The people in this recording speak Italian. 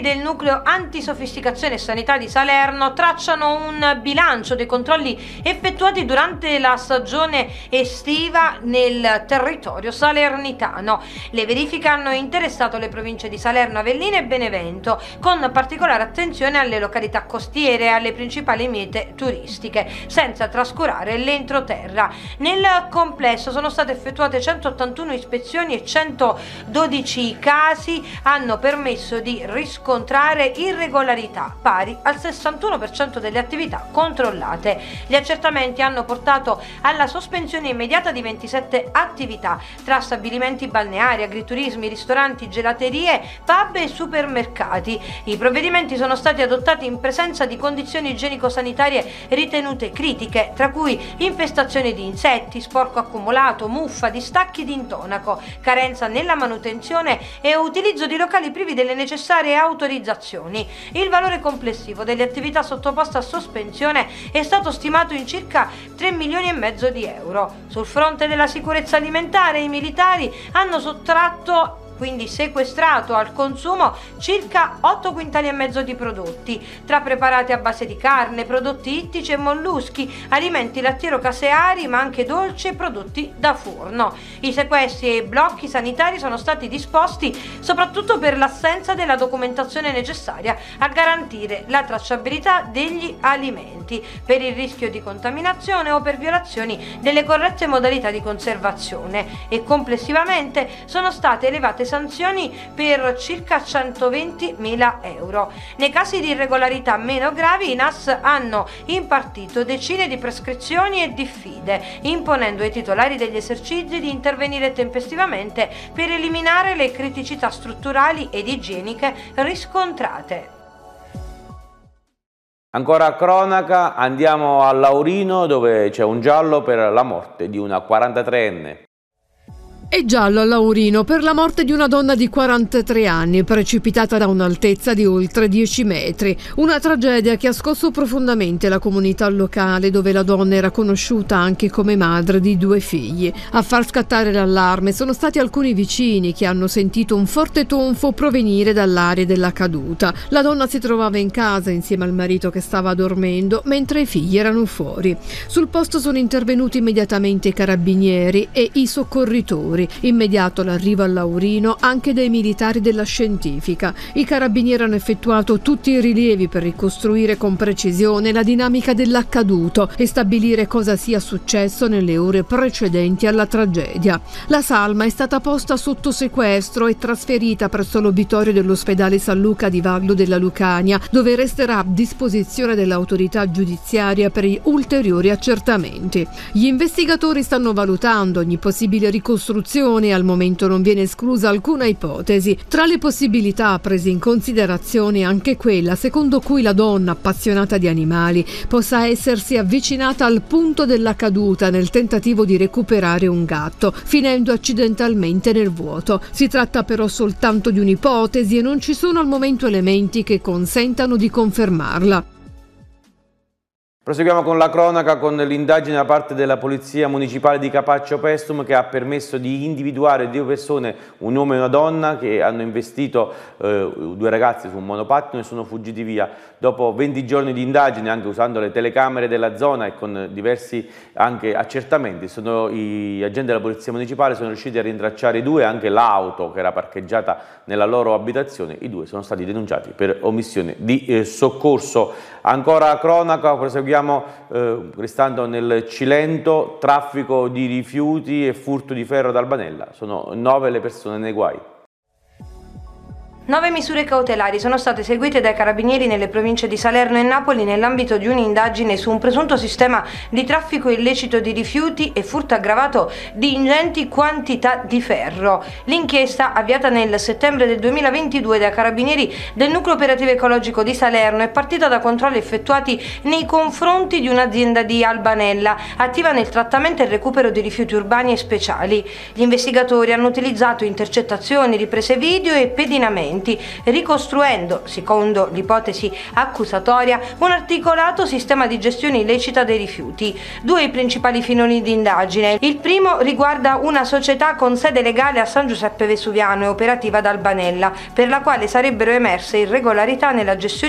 del nucleo antisofisticazione e sanità di Salerno tracciano un bilancio dei controlli effettuati durante la stagione estiva nel territorio salernitano. Le verifiche hanno interessato le province di Salerno, Avellino e Benevento, con particolare attenzione alle località costiere e alle principali mete turistiche, senza trascurare l'entroterra. Nel complesso sono state effettuate 181 ispezioni e 112 casi hanno permesso di riscontrare irregolarità, pari al 61% delle attività controllate. Gli accertamenti hanno portato alla sospensione immediata di 27 attività, tra stabilimenti balneari, agriturismi, ristoranti, gelaterie, pub e supermercati. I provvedimenti sono stati adottati in presenza di condizioni igienico-sanitarie ritenute critiche, tra cui infestazioni di insetti, sporco accumulato, muffa, distacchi di intonaco, carenza nella manutenzione e utilizzo di locali privi delle necessarie autorizzazioni. Il valore complessivo delle attività sottoposte a sospensione è stato stimato in circa 3,5 milioni di euro. Sul fronte della sicurezza alimentare, i militari hanno quindi sequestrato al consumo circa 8,5 quintali di prodotti, tra preparati a base di carne, prodotti ittici e molluschi, alimenti lattiero-caseari, ma anche dolci e prodotti da forno. I sequestri e i blocchi sanitari sono stati disposti soprattutto per l'assenza della documentazione necessaria a garantire la tracciabilità degli alimenti, per il rischio di contaminazione o per violazioni delle corrette modalità di conservazione, e complessivamente sono state elevate sanzioni per circa 120.000 euro. Nei casi di irregolarità meno gravi, i NAS hanno impartito decine di prescrizioni e diffide, imponendo ai titolari degli esercizi di intervenire tempestivamente per eliminare le criticità strutturali ed igieniche riscontrate. Ancora cronaca, andiamo a Laurino, dove c'è un giallo per la morte di una 43enne. È giallo a Laurino per la morte di una donna di 43 anni, precipitata da un'altezza di oltre 10 metri. Una tragedia che ha scosso profondamente la comunità locale, dove la donna era conosciuta anche come madre di 2 figli. A far scattare l'allarme sono stati alcuni vicini che hanno sentito un forte tonfo provenire dall'area della caduta. La donna si trovava in casa insieme al marito che stava dormendo, mentre i figli erano fuori. Sul posto sono intervenuti immediatamente i carabinieri e i soccorritori. Immediato l'arrivo a Laurino anche dei militari della scientifica. I carabinieri hanno effettuato tutti i rilievi per ricostruire con precisione la dinamica dell'accaduto e stabilire cosa sia successo nelle ore precedenti alla tragedia. La salma è stata posta sotto sequestro e trasferita presso l'obitorio dell'ospedale San Luca di Vallo della Lucania, dove resterà a disposizione dell'autorità giudiziaria per gli ulteriori accertamenti. Gli investigatori stanno valutando ogni possibile ricostruzione e al momento non viene esclusa alcuna ipotesi. Tra le possibilità prese in considerazione anche quella secondo cui la donna, appassionata di animali, possa essersi avvicinata al punto della caduta nel tentativo di recuperare un gatto, finendo accidentalmente nel vuoto. Si tratta però soltanto di un'ipotesi e non ci sono al momento elementi che consentano di confermarla. Proseguiamo con la cronaca, con l'indagine da parte della Polizia Municipale di Capaccio Pestum, che ha permesso di individuare 2 persone, un uomo e una donna, che hanno investito 2 ragazzi su un monopattino e sono fuggiti via. Dopo 20 giorni di indagine, anche usando le telecamere della zona e con diversi anche accertamenti, gli agenti della Polizia Municipale sono riusciti a rintracciare i 2, anche l'auto che era parcheggiata nella loro abitazione. I 2 sono stati denunciati per omissione di soccorso. Ancora cronaca, proseguiamo restando nel Cilento, traffico di rifiuti e furto di ferro ad Albanella. Sono 9 le persone nei guai. 9 misure cautelari sono state eseguite dai carabinieri nelle province di Salerno e Napoli nell'ambito di un'indagine su un presunto sistema di traffico illecito di rifiuti e furto aggravato di ingenti quantità di ferro. L'inchiesta, avviata nel settembre del 2022 dai carabinieri del Nucleo Operativo Ecologico di Salerno, è partita da controlli effettuati nei confronti di un'azienda di Albanella attiva nel trattamento e recupero di rifiuti urbani e speciali. Gli investigatori hanno utilizzato intercettazioni, riprese video e pedinamenti inquirenti, ricostruendo, secondo l'ipotesi accusatoria, un articolato sistema di gestione illecita dei rifiuti. Due i principali filoni di indagine. Il primo riguarda una società con sede legale a San Giuseppe Vesuviano e operativa ad Albanella, per la quale sarebbero emerse irregolarità nella gestione